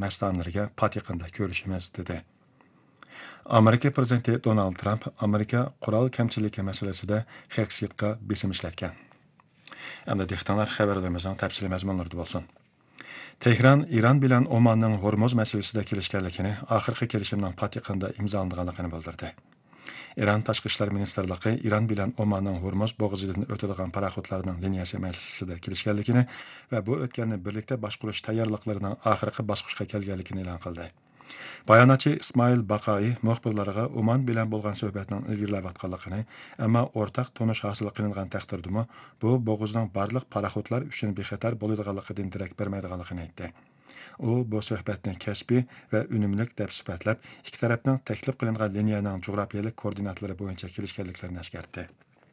мәсьәләләргә патиқында көрішіміз, dedi. Amerika prezidenti Donald Trump Amerika qurol kamchiligi masalasida Hexitga besim ishlatgan. Endi dehqonlar xabarlarimizning tafsili mazmunlarida bo'lsin. Tehran İran bilan Omanning Hormuz masalasida kelishganligini, oxirgi kelishimning patiqanda imzolanganligini bildirdi. İran Tashqi ishlar ministrligi İran bilan Omanning Hormuz bo'g'ozidan o'tilgan paraxotlarning liniyasi masalasida kelishganligini va bu o'tganni birlikda boshqarish tayyorliklarining oxirgi bosqichga kelganligini e'lon qildi. Bayonotchi İsmail Baqai muxbirlarga Oman bilan bo'lgan suhbatning ilgarilayotganligini, ammo o'rtaq tonish hosil qilingan taqdirdami bu bo'g'ozning barliq paraxotlar uchun bexatar bo'ladiganligidan darak bermaydiganligini aytdi. U bu suhbatni kasbiy va unumli deb sifatlab, ikki tarafning taklif qilingan liniyaning jo'grafiyalik koordinatlari bo'yicha kelishganliklarini eskartdi.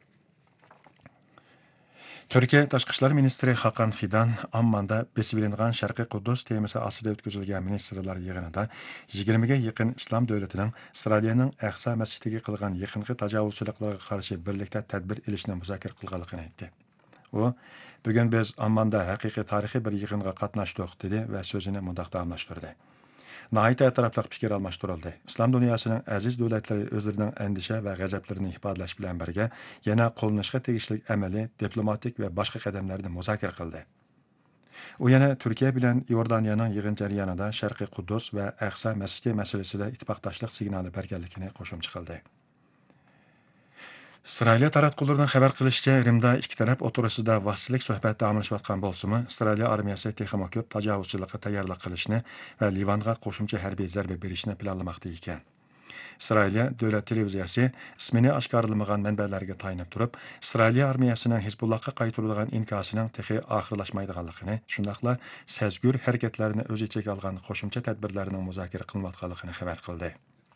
Türkiye Tashqi ishlar ministri Hakan Fidan Ammanda besibilingan Sharqiy Quddus temasi ostida o'tkazilgan ministrlar yig'inida 20 ga yaqin islom davlatining Isroiliyaning Aqsa masjidiga qilgan yaqinqi tajovuzchiliklarga qarshi birlikda tadbir olishni muzokara qilganligini aytdi. U bugun biz Ammanda haqiqiy tarixiy bir yig'inga qatnashdik dedi va so'zini mundaq davomlashtirdi. Nəhayət ətraflıq fikir almışdırıldı. İslam dünyasının əziz dövlətləri özlərinin əndişə və qəzəblərini ifadələş bilən bərgə yana qolunuşqa tegishlik əməli, diplomatik və başqa qədəmlərini müzakirə qıldı. O yana Türkiyə bilən Iordaniyanın yığın cəryanında Şərqi Quddus və Əqsa məscidi məsələsində ittifaqdaşlıq siqnalı bərgənlikini qoşum çıxıldı. İsrailiya taratqularının xəbər qilishicha, Rimda ikki taraf o'tirisida vaqtlik suhbat davomlashayotgan bo'lsa-mu, Isroiliya armiyasi texnik ko'p tajovuzchilikqa tayyorlik qilishni va Livanga qo'shimcha harbiy zarba berishni planlamoqda ekan. Isroiliya davlat televiziyasi ismini oshkorlamagan manbalarga tayanib turib, Isroiliya armiyasining Hizbullohga qaytarilgan inkosining texi oxirlashmaydiganligini, shundaqla sezgur harakatlarini o'z ichiga olgan qo'shimcha tadbirlarning muzokara qilinayotganligini xabar qildi.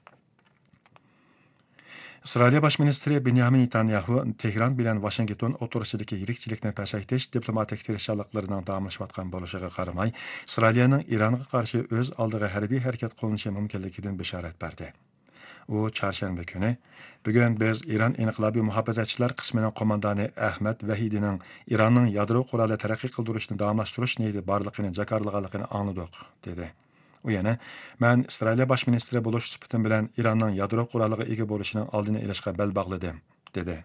İsrailiya Baş ministri Benjamin Netanyahu Tehran bilan Washington o'tirisidagi yirikchilikni pasaytish diplomatik tirishchiliklarning davomlashayotgan bo'lishiga qaramay, Isroiliyaning Ironga qarshi o'z oldiga harbiy harakat qilinishi mumkinligidan bishorat berdi. U chorshanba kuni bugun biz Iron inqilobiy muhofazachilar qismining qo'mondoni Ahmad Vahidining Ironning yadro quroli taraqqiy qildirishni davomlashtirish niyati borligini jakarlaganligini angladik, dedi. U yana, "Men İsrailiya Baş ministri bo'lish sifatim bilan Ironning yadro quroliga ega bo'lishining oldini olishga bel bog'ladim", dedi.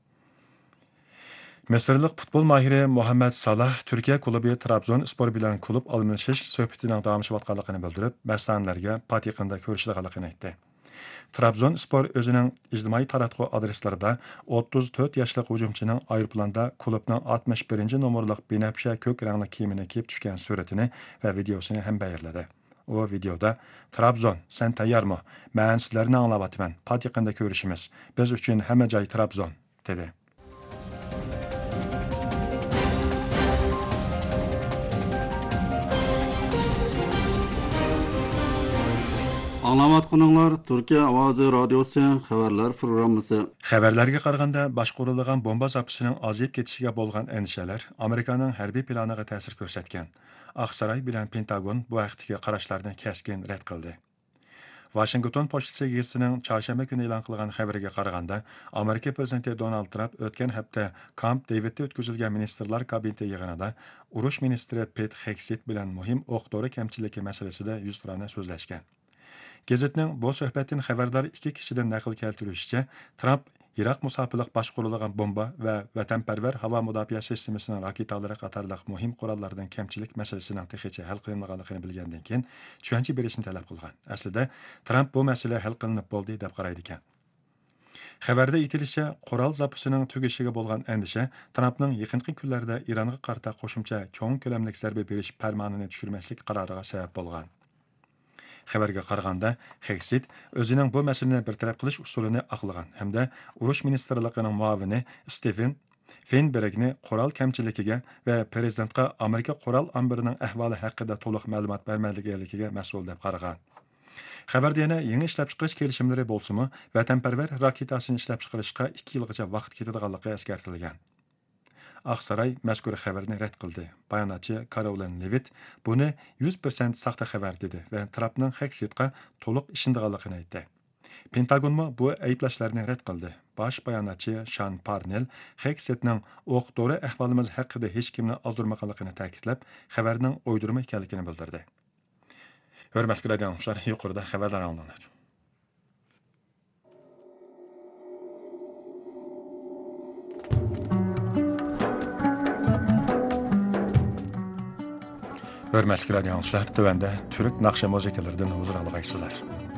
Misrlik futbol mahiri Muhammad Salah Turkiya klubi Trabzonspor bilan klub almashish suhbatining davomlashayotganligini bildirib, mas'ullarga patiqinda ko'rishilganligini aytdi. Trabzonspor o'zining ijtimoiy taratquv adreslarida 34 yoshli hujumchining aeroplanda klubning 61-nomerlik binafsha ko'k rangli kiyimini kiyib tushgan suratini va videosini ham bayonladi. O videoda Trabzon, sen tayyormi? Men sizlarni anglatyapman. Patiqinda ko'rishimiz. Biz uchun hamma joy Trabzon, dedi. Anlavatqanlar Türkiye Ovozi Radiosi xabarlar programmasi. Xabarlarga qaraganda boshqarilgan bomba zapisining ozib ketishiga bo'lgan endishalar Amerikaning harbiy planiga ta'sir ko'rsatgan. Aqsaray bilan Pentagon bu haqdagi qarashlarni keskin rad qildi. Washington pochtasi gazetining chorshanba kuni e'lon qilgan xabariga qaraganda, Amerika prezidenti Donald Trump o'tgan hafta Camp Davidda o'tkazilgan ministrlar kabineti yig'inida urush ministri Pete Hegseth bilan muhim o'q-dori kamchiligi masalasida yuzturani so'zlashgan. Gazetning bu suhbatdan xabardor ikki kishidan naql keltirishicha, Trump Iroq musofirlik boshqarilgan bomba va vatanparvar havo mudofaa sistemasining raketalari qatorliq muhim qurollardan kamchilik masalasining texicha hal qilinmaganligini bilgandan keyin tushuncha berishni talab qilgan. Aslida Trump bu masala hal qilinib bo'ldi deb qaraydi ekan. Xabarda aytilishicha, qurol zapasining tugashiga bo'lgan andisha Trumpning yaqinqi kunlarda Ironga qarata qo'shimcha cho'ng ko'lamli zarba berish farmonini tushirmaslik qaroriga sabab bo'lgan. Xabarga qaraganda, Hegseth o'zining bu masalani bartaraf qilish usulini aqlagan hamda urush ministrligining muavini Stephen Feinbergni qurol kamchiligiga va prezidentga Amerika qurol ambirining ahvoli haqida to'liq ma'lumot bermasligiga mas'ul deb qaragan. Xabarda yana yangi ishlab chiqarish kelishimlari bo'lsa-mu, vatanparvar raketasini ishlab chiqarishga 2 yilgacha vaqt ketadiganligi eskartilgan. Aqsaray mazkur xabarni rad qildi. Bayonotchi Caroline Levitt buni 100% saxta xabar dedi va Trumpning Hegsethga to'liq ishonganligini aytdi. Pentagonmi bu ayblashlarni rad qildi. Bosh bayonotchi Sean Parnell Hegsethning o'q-dori ahvolimiz haqida hech kimni ozdirmaganligini ta'kidlab, xabarning o'ydirma ekanligini bildirdi. Hörmətli radio dinləyicilər, yuxarıda xəbərlər alınır. Hörmətli radio dinləyicilər, tövəndə türk naxşa musiqilərdən huzur alğaysızlar.